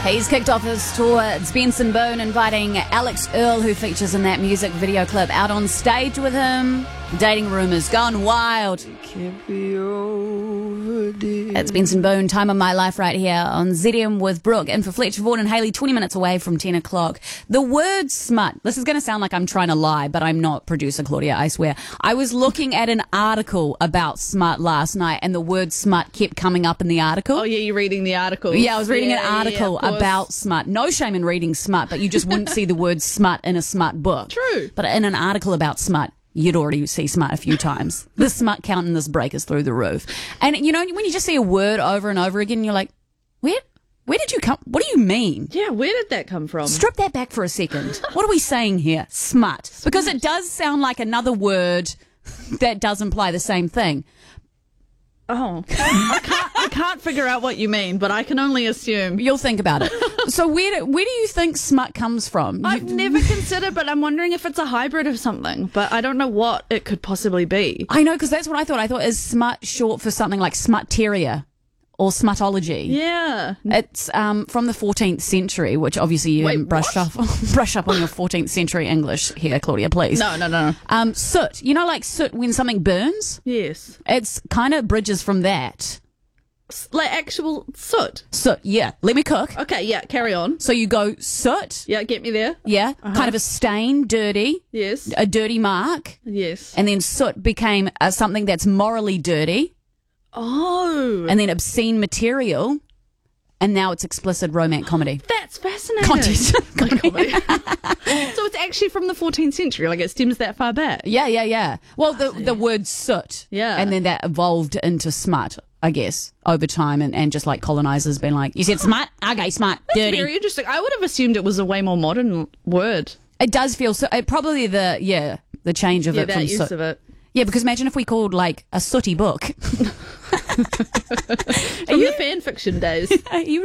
He's kicked off his tour. It's Benson Boone inviting Alex Earl, who features in that music video clip, out on stage with him. Dating rumours gone wild. It's Benson Boone, Time of My Life, right here on ZM with Brooke. And for Fletcher Vaughan and Haley, 20 minutes away from 10 o'clock. The word smut. This is going to sound like I'm trying to lie, but I'm not, producer Claudia, I swear. I was looking at an article about smut last night, and the word smut kept coming up in the article. Oh, yeah, you're reading the article. Yeah, I was reading an article about smut. No shame in reading smut, but you just wouldn't see the word smut in a smut book. True. But in an article about smut, you'd already see smut a few times. The smut count in this break is through the roof. And, you know, when you just see a word over and over again, you're like, where did you come? What do you mean? Yeah, where did that come from? Strip that back for a second. What are we saying here? Smut. Because it does sound like another word that does imply the same thing. Oh, I can't figure out what you mean, but I can only assume. You'll think about it. So where do you think smut comes from? I've never considered, but I'm wondering if it's a hybrid of something, but I don't know what it could possibly be. I know, because that's what I thought. I thought, is smut short for something like smutteria or smutology? Yeah. It's from the 14th century, which obviously you haven't brushed up on your 14th century English here, Claudia, please. No. Soot. You know, like soot when something burns? Yes. It's kind of bridges from that. Like actual soot. Soot, yeah. Let me cook. Okay, yeah, carry on. So you go soot. Yeah, get me there. Yeah. Kind of a stain, dirty. Yes. A dirty mark. Yes. And then soot became something that's morally dirty. Oh. And then obscene material. And now it's explicit romance comedy. That's fascinating. Content. Comedy. So it's actually from the 14th century, like it stems that far back. Yeah. Well, the word soot. Yeah. And then that evolved into smut, I guess, over time. And just like colonizers being like, you said smut? Okay, smut. That's dirty. very interesting. I would have assumed it was a way more modern word. It does feel so. Probably the change of it that from use soot. of it. Yeah, because imagine if we called like a sooty book. From the fan fiction days. Are you